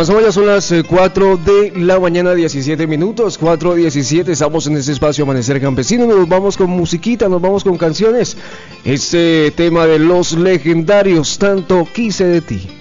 Hoy ya son las 4 de la mañana, 17 minutos, 4:17, estamos en este espacio Amanecer Campesino, nos vamos con musiquita, nos vamos con canciones, este tema de Los Legendarios, Tanto Quise de Ti.